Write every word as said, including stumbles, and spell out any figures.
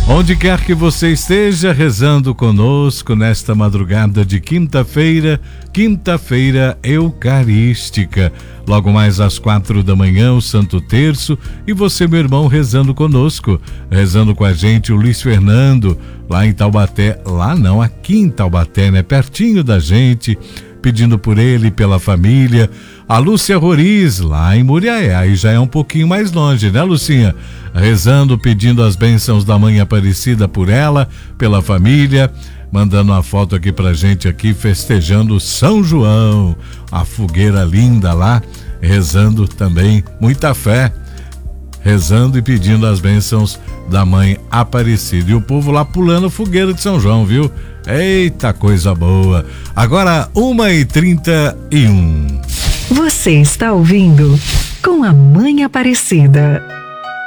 Onde quer que você esteja rezando conosco nesta madrugada de quinta-feira, quinta-feira eucarística. Logo mais às quatro da manhã, o Santo Terço, e você, meu irmão, rezando conosco. Rezando com a gente o Luiz Fernando, lá em Taubaté. Lá não, aqui em Taubaté, né? Pertinho da gente, pedindo por ele e pela família. A Lúcia Roriz, lá em Muriaé, aí já é um pouquinho mais longe, né, Lucinha? Rezando, pedindo as bênçãos da Mãe Aparecida por ela, pela família, mandando uma foto aqui pra gente aqui, festejando São João, a fogueira linda lá, rezando também, muita fé, rezando e pedindo as bênçãos da Mãe Aparecida. E o povo lá pulando fogueira de São João, viu? Eita, coisa boa! Agora, uma e trinta e um. Você está ouvindo Com a Mãe Aparecida.